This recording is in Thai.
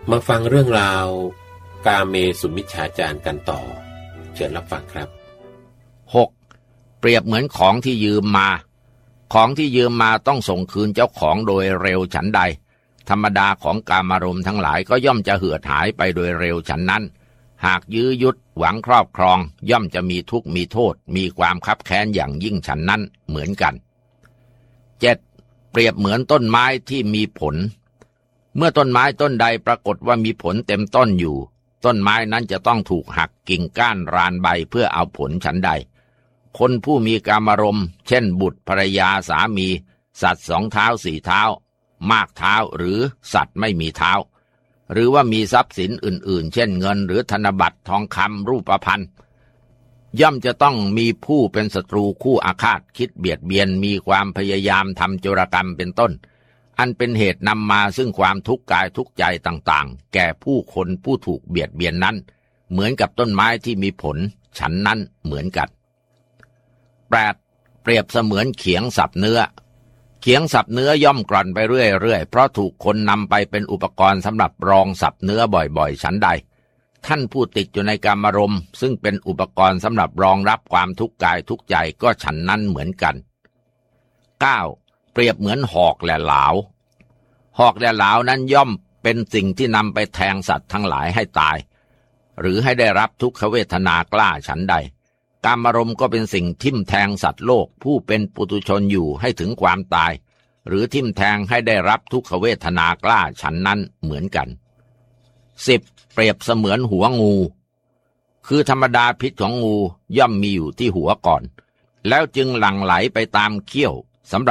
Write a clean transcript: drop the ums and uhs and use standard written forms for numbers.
มาฟังเรื่องราวกาเมสุมิจฉาจารกันต่อเชิญรับฟังครับ 6. เปรียบเหมือนของที่ยืมมาของที่ยืมมาต้องส่งคืนเจ้าของโดยเร็วฉันใดธรรมดาของกามารมณ์ทั้งหลายก็ย่อมจะเหือดหายไปโดยเร็วฉันนั้นหากยื้อยุดหวังครอบครองย่อมจะมีทุกข์มีโทษมีความคับแค้นอย่างยิ่งฉันนั้นเหมือนกัน 7. เปรียบเหมือนต้นไม้ที่มีผลเมื่อต้นไม้ต้นใดปรากฏว่ามีผลเต็มต้นอยู่ต้นไม้นั้นจะต้องถูกหักกิ่งก้านรานใบเพื่อเอาผลฉันใดคนผู้มีกามารมณ์เช่นบุตรภรรยาสามีสัตว์2 เท้า4 เท้ามากเท้าหรือสัตว์ไม่มีเท้าหรือว่ามีทรัพย์สินอื่นๆเช่นเงินหรือธนบัตรทองคำรูปพรรณย่อมจะต้องมีผู้เป็นศัตรูคู่อาฆาตคิดเบียดเบียนมีความพยายามทำโจรกรรมเป็นต้นอันเป็นเหตุนำมาซึ่งความทุกข์กายทุกข์ใจต่างๆแก่ผู้คนผู้ถูกเบียดเบียนนั้นเหมือนกับต้นไม้ที่มีผลฉันนั้นเหมือนกัน 8. เปรียบเสมือนเขียงสับเนื้อเขียงสับเนื้อย่อมกร่อนไปเรื่อยๆเพราะถูกคนนำไปเป็นอุปกรณ์สำหรับรองสับเนื้อบ่อยๆฉันใดท่านผู้ติดอยู่ในกามารมณ์ซึ่งเป็นอุปกรณ์สำหรับรองรับความทุกข์กายทุกข์ใจก็ฉันนั้นเหมือนกัน 9. เปรียบเหมือนหอกและหลาวหอกและหลาวนั้นย่อมเป็นสิ่งที่นำไปแทงสัตว์ทั้งหลายให้ตายหรือให้ได้รับทุกขเวทนากล้าฉันใดกามารมณ์ก็เป็นสิ่งทิ่มแทงสัตว์โลกผู้เป็นปุถุชนอยู่ให้ถึงความตายหรือทิ่มแทงให้ได้รับทุกขเวทนากล้าฉันนั้นเหมือนกัน 10. เปรียบเสมือนหัวงูคือธรรมดาพิษของงูย่อมมีอยู่ที่หัวก่อนแล้วจึงหลั่งไหลไปตามเขี้ยว